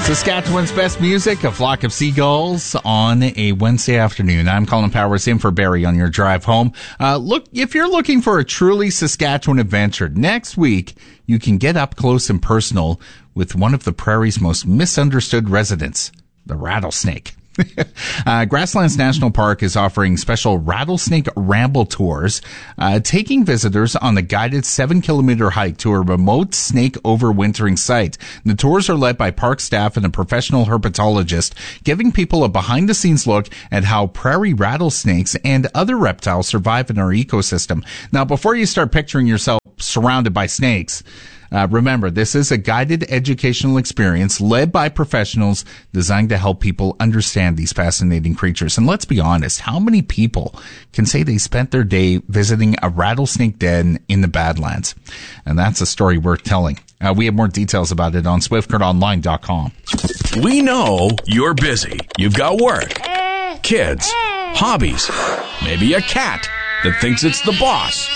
Saskatchewan's best music, a flock of seagulls on a Wednesday afternoon. I'm Colin Powers in for Barry on your drive home. Look, if you're looking for a truly Saskatchewan adventure, next week you can get up close and personal with one of the prairie's most misunderstood residents, the rattlesnake. Grasslands National Park is offering special rattlesnake ramble tours, taking visitors on the guided 7-kilometer hike to a remote snake overwintering site. The tours are led by park staff and a professional herpetologist, giving people a behind-the-scenes look at how prairie rattlesnakes and other reptiles survive in our ecosystem. Now, before you start picturing yourself surrounded by snakes, remember, this is a guided educational experience led by professionals designed to help people understand these fascinating creatures. And let's be honest, how many people can say they spent their day visiting a rattlesnake den in the Badlands? And that's a story worth telling. We have more details about it on SwiftCurrentOnline.com. We know you're busy. You've got work, kids, hobbies, maybe a cat that thinks it's the boss.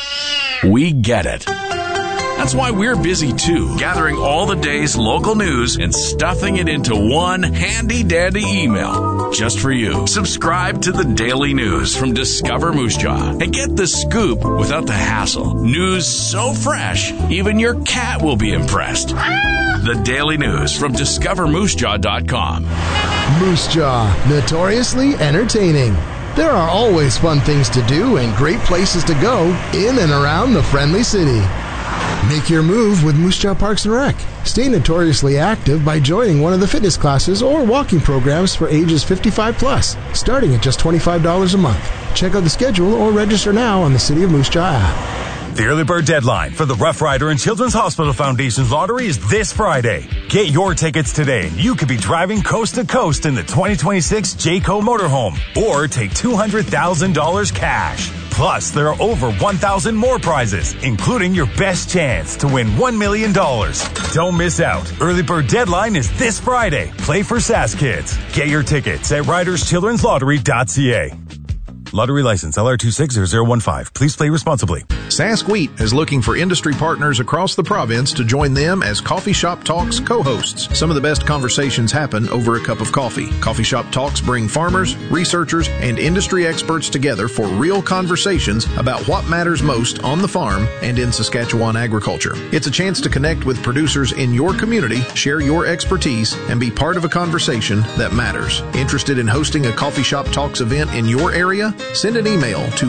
We get it. That's why we're busy too, gathering all the day's local news and stuffing it into one handy-dandy email just for you. Subscribe to the Daily News from Discover Moose Jaw and get the scoop without the hassle. News so fresh, even your cat will be impressed. The Daily News from DiscoverMooseJaw.com. Moose Jaw, notoriously entertaining. There are always fun things to do and great places to go in and around the friendly city. Make your move with Moose Jaw Parks and Rec. Stay notoriously active by joining one of the fitness classes or walking programs for ages 55 plus, starting at just $25 a month. Check out the schedule or register now on the City of Moose Jaw app. The early bird deadline for the Rough Rider and Children's Hospital Foundation's lottery is this Friday. Get your tickets today and you could be driving coast to coast in the 2026 Jayco motorhome or take $200,000 cash. Plus, there are over 1,000 more prizes, including your best chance to win $1 million. Don't miss out. Early bird deadline is this Friday. Play for Sask Kids. Get your tickets at riderschildrenslottery.ca. Lottery license LR260015. Please play responsibly. Sask Wheat is looking for industry partners across the province to join them as Coffee Shop Talks co-hosts. Some of the best conversations happen over a cup of coffee. Coffee Shop Talks bring farmers, researchers, and industry experts together for real conversations about what matters most on the farm and in Saskatchewan agriculture. It's a chance to connect with producers in your community, share your expertise, and be part of a conversation that matters. Interested in hosting a Coffee Shop Talks event in your area? Send an email to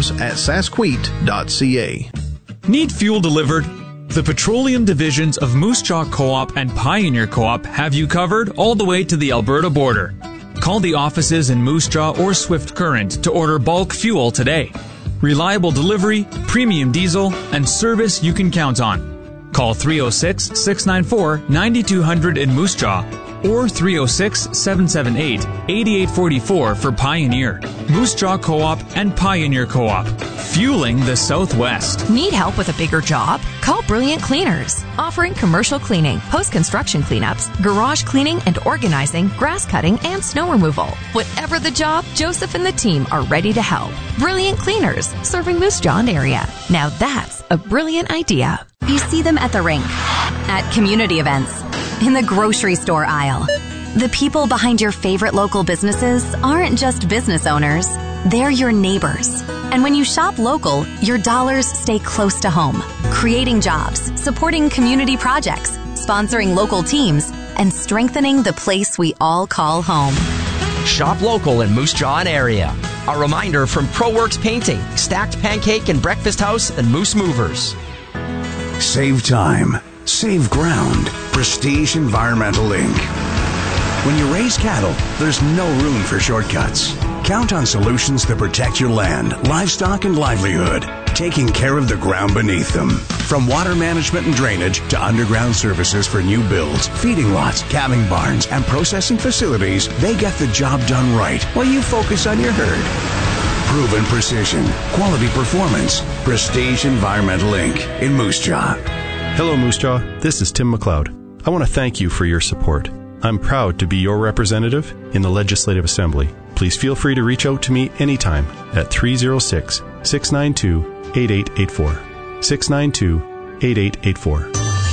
comms@saskwheat.ca. Need fuel delivered? The petroleum divisions of Moose Jaw Co-op and Pioneer Co-op have you covered all the way to the Alberta border. Call the offices in Moose Jaw or Swift Current to order bulk fuel today. Reliable delivery, premium diesel, and service you can count on. Call 306-694-9200 in Moose Jaw or 306-778-8844 for Pioneer. Moose Jaw Co-op and Pioneer Co-op. Fueling the Southwest. Need help with a bigger job? Call Brilliant Cleaners. Offering commercial cleaning, post-construction cleanups, garage cleaning and organizing, grass cutting, and snow removal. Whatever the job, Joseph and the team are ready to help. Brilliant Cleaners, serving Moose Jaw and area. Now that's a brilliant idea. You see them at the rink, at community events, in the grocery store aisle. The people behind your favorite local businesses aren't just business owners. They're your neighbors. And when you shop local, your dollars stay close to home, creating jobs, supporting community projects, sponsoring local teams, and strengthening the place we all call home. Shop local in Moose Jaw and area. A reminder from ProWorks Painting, Stacked Pancake and Breakfast House, and Moose Movers. Save time. Save ground. Prestige Environmental Inc. When you raise cattle, there's no room for shortcuts. Count on solutions that protect your land, livestock, and livelihood, taking care of the ground beneath them. From water management and drainage to underground services for new builds, feeding lots, calving barns, and processing facilities, they get the job done right while you focus on your herd. Proven precision, quality performance. Prestige Environmental Inc. in Moose Jaw. Hello, Moose Jaw. This is Tim McLeod. I want to thank you for your support. I'm proud to be your representative in the Legislative Assembly. Please feel free to reach out to me anytime at 306-692-8884. 692-8884.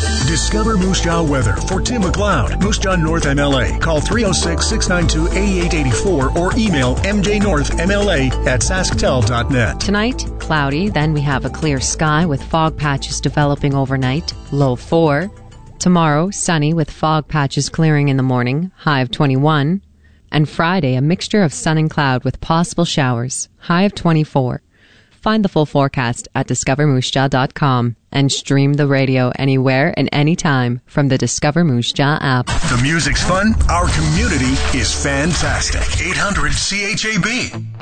Discover Moose Jaw weather for Tim McLeod, Moose Jaw North MLA. Call 306-692-8884 or email mjnorthmla@sasktel.net. Tonight, cloudy, then we have a clear sky with fog patches developing overnight, low 4. Tomorrow, sunny with fog patches clearing in the morning, high of 21. And Friday, a mixture of sun and cloud with possible showers, high of 24. Find the full forecast at discovermoosejaw.com and stream the radio anywhere and anytime from the Discover Moose Jaw app. The music's fun. Our community is fantastic. 800 CHAB.